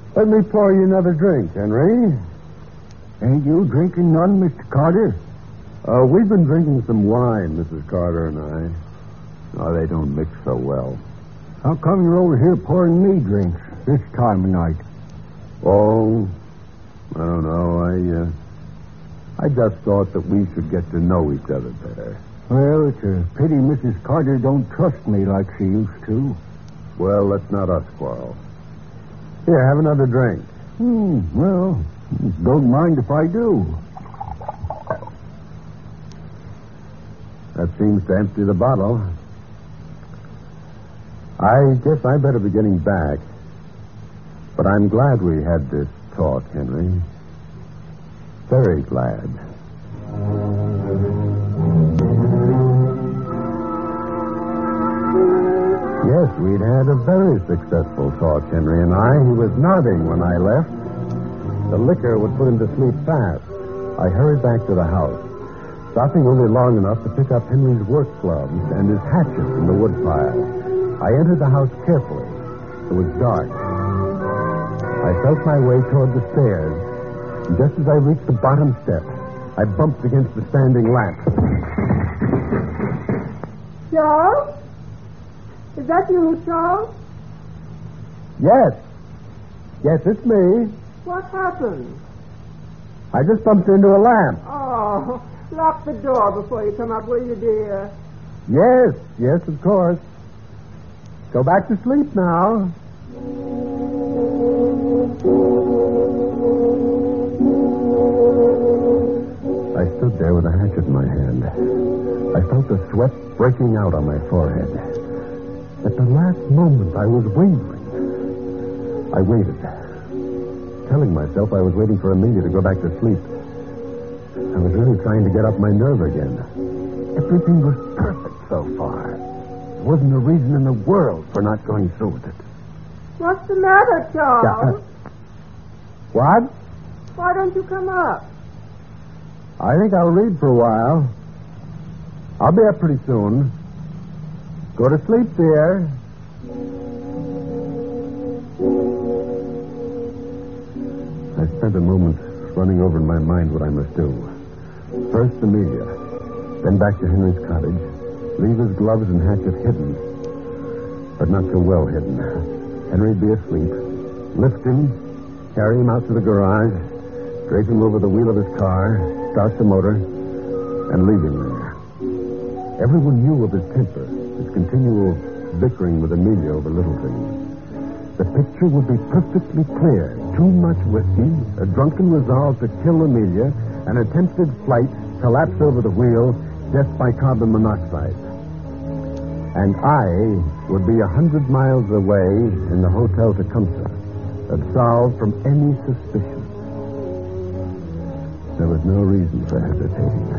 Let me pour you another drink, Henry. Ain't you drinking none, Mr. Carter? We've been drinking some wine, Mrs. Carter and I. Oh, they don't mix so well. How come you're over here pouring me drinks this time of night? Oh, I don't know. I just thought that we should get to know each other better. Well, it's a pity Mrs. Carter don't trust me like she used to. Well, let's not us quarrel. Here, have another drink. Well, don't mind if I do. That seems to empty the bottle. I guess I better be getting back. But I'm glad we had this talk, Henry. Very glad. Yes, we'd had a very successful talk, Henry and I. He was nodding when I left. The liquor would put him to sleep fast. I hurried back to the house, stopping only long enough to pick up Henry's work gloves and his hatchet from the woodpile. I entered the house carefully. It was dark. I felt my way toward the stairs, and just as I reached the bottom step, I bumped against the standing lamp. Charles? Is that you, Charles? Yes. Yes, it's me. What happened? I just bumped into a lamp. Oh, lock the door before you come up, will you, dear? Yes, of course. Go back to sleep now. I stood there with a hatchet in my hand. I felt the sweat breaking out on my forehead. At the last moment, I was wavering. I waited, telling myself I was waiting for Amelia to go back to sleep. I was really trying to get up my nerve again. Everything was perfect so far. There wasn't a reason in the world for not going through with it. What's the matter, Charles? What? Why don't you come up? I think I'll read for a while. I'll be up pretty soon. Go to sleep, dear. I spent a moment running over in my mind what I must do. First, Amelia. Then back to Henry's cottage. Leave his gloves and hatchet hidden. But not so well hidden. Henry'd be asleep. Lift him, carry him out to the garage, drape him over the wheel of his car, start the motor, and leave him there. Everyone knew of his temper, his continual bickering with Amelia over little things. The picture would be perfectly clear. Too much whiskey, a drunken resolve to kill Amelia, an attempted flight, collapse over the wheel, death by carbon monoxide. And I would be 100 miles away in the Hotel Tecumseh, absolved from any suspicion. There was no reason for hesitating.